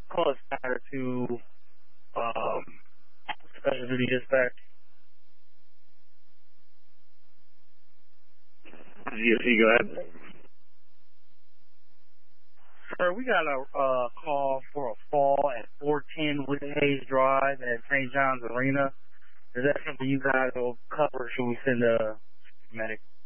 call us matter to special duty dispatch. GFC, go ahead. Sir, we got a call for a fall at 410 Hayes Drive at St. John's Arena. Is that something you guys will cover? Should we send a medic?